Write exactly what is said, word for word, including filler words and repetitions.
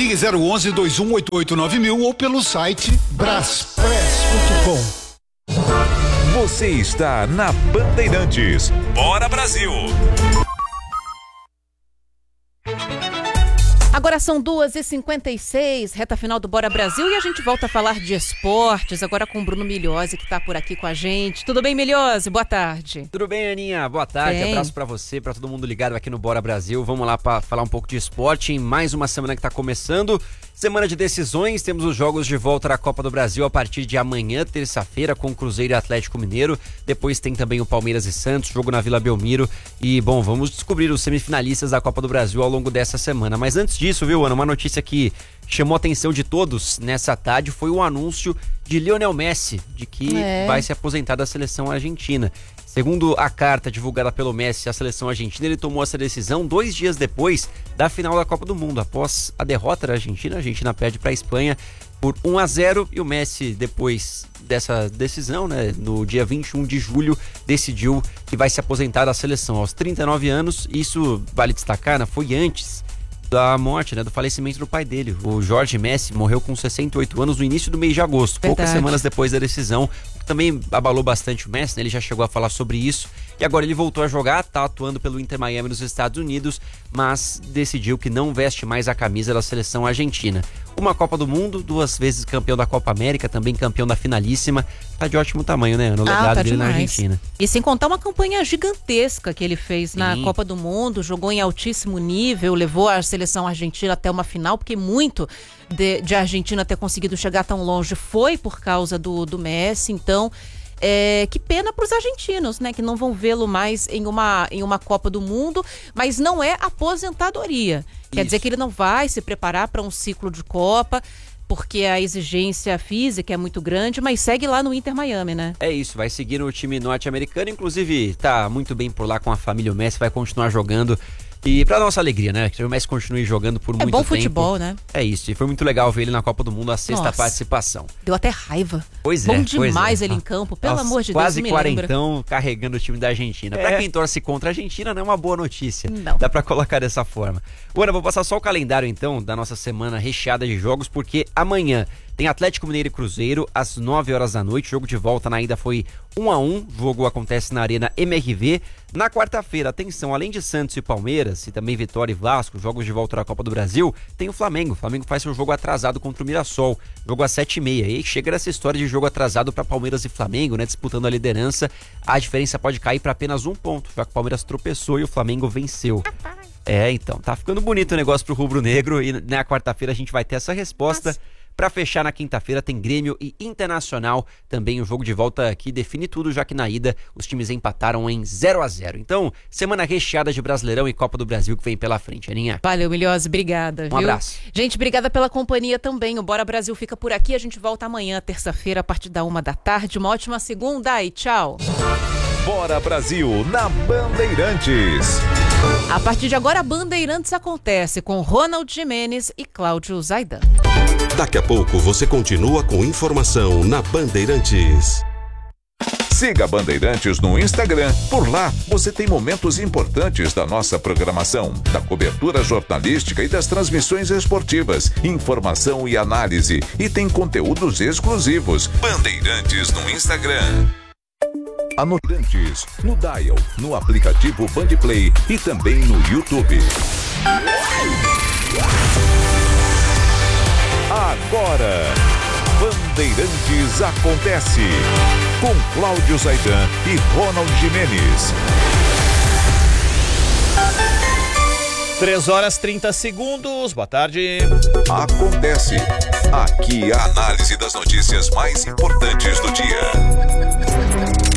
Ligue zero onze, dois um oito oito nove mil ou pelo site braspress ponto com. Você está na Bandeirantes. Bora Brasil! Agora são duas e cinquenta e seis, reta final do Bora Brasil, e a gente volta a falar de esportes, agora com o Bruno Migliozzi, que está por aqui com a gente. Tudo bem, Migliozzi? Boa tarde. Tudo bem, Aninha? Boa tarde. Bem. Abraço pra você, pra todo mundo ligado aqui no Bora Brasil. Vamos lá para falar um pouco de esporte em mais uma semana que tá começando. Semana de decisões, temos os jogos de volta da Copa do Brasil a partir de amanhã, terça-feira, com Cruzeiro e Atlético Mineiro. Depois tem também o Palmeiras e Santos, jogo na Vila Belmiro. E, bom, vamos descobrir os semifinalistas da Copa do Brasil ao longo dessa semana. Mas antes disso, viu, Ana, uma notícia que chamou a atenção de todos nessa tarde foi o anúncio de Lionel Messi, de que é. vai se aposentar da seleção argentina. Segundo a carta divulgada pelo Messi à seleção argentina, ele tomou essa decisão dois dias depois da final da Copa do Mundo. Após a derrota da Argentina, a Argentina perde para a Espanha por um a zero e o Messi, depois dessa decisão, né, no dia vinte e um de julho, decidiu que vai se aposentar da seleção aos trinta e nove anos. Isso, vale destacar, né, foi antes da morte, né, do falecimento do pai dele. O Jorge Messi morreu com sessenta e oito anos no início do mês de agosto, Verdade. poucas semanas depois da decisão, o que também abalou bastante o Messi, né? Ele já chegou a falar sobre isso, e agora ele voltou a jogar, tá atuando pelo Inter Miami nos Estados Unidos, mas decidiu que não veste mais a camisa da seleção argentina. Uma Copa do Mundo, duas vezes campeão da Copa América, também campeão da Finalíssima, tá de ótimo tamanho, né, no legado ah, tá dele demais. na Argentina. E sem contar uma campanha gigantesca que ele fez Sim. na Copa do Mundo, jogou em altíssimo nível, levou a seleção argentina até uma final, porque muito de, de Argentina ter conseguido chegar tão longe foi por causa do, do Messi. Então, é, que pena para os argentinos, né, que não vão vê-lo mais em uma, em uma Copa do Mundo, mas não é aposentadoria. Quer Isso. dizer que ele não vai se preparar para um ciclo de Copa, porque a exigência física é muito grande, mas segue lá no Inter Miami, né? É isso, vai seguir no time norte-americano, inclusive tá muito bem por lá com a família. O Messi vai continuar jogando. E pra nossa alegria, né? Que o Messi continue jogando por é muito tempo. É bom futebol, né? É isso, e foi muito legal ver ele na Copa do Mundo, a sexta nossa. participação. Deu até raiva. Pois bom é. Bom demais é. ele em campo, pelo Nossa, amor de quase Deus, me lembra. quarentão carregando o time da Argentina. É. Pra quem torce contra a Argentina, não é uma boa notícia. Não. Dá pra colocar dessa forma. Ana, vou passar só o calendário então da nossa semana recheada de jogos, porque amanhã tem Atlético Mineiro e Cruzeiro às nove horas da noite. O jogo de volta na ida foi um a um. O jogo acontece na Arena M R V. Na quarta-feira, atenção, além de Santos e Palmeiras, e também Vitória e Vasco, jogos de volta da Copa do Brasil, tem o Flamengo. O Flamengo faz seu jogo atrasado contra o Mirassol. Jogo às sete e meia. E chega essa história de jogo atrasado para Palmeiras e Flamengo, né? Disputando a liderança. A diferença pode cair para apenas um ponto, já que o Palmeiras tropeçou e o Flamengo venceu. É, então, tá ficando bonito o negócio pro rubro-negro, e na quarta-feira a gente vai ter essa resposta. Nossa. Pra fechar na quinta-feira tem Grêmio e Internacional, também o jogo de volta que define tudo, já que na ida os times empataram em zero a zero. Então, semana recheada de Brasileirão e Copa do Brasil que vem pela frente, Aninha. Valeu, Migliozzi, obrigada. Um viu? abraço. Gente, obrigada pela companhia também. O Bora Brasil fica por aqui, a gente volta amanhã, terça-feira, a partir da uma da tarde. Uma ótima segunda e tchau. Bora Brasil na Bandeirantes. A partir de agora, Bandeirantes acontece com Ronald Gimenez e Cláudio Zaidan. Daqui a pouco você continua com informação na Bandeirantes. Siga Bandeirantes no Instagram. Por lá, você tem momentos importantes da nossa programação, da cobertura jornalística e das transmissões esportivas, informação e análise. E tem conteúdos exclusivos. Bandeirantes no Instagram. Anotantes, no Dial, no aplicativo Bandplay e também no YouTube. Agora, Bandeirantes acontece com Cláudio Zaidan e Ronald Gimenez. três horas e trinta segundos, boa tarde. Acontece. Aqui a análise das notícias mais importantes do dia.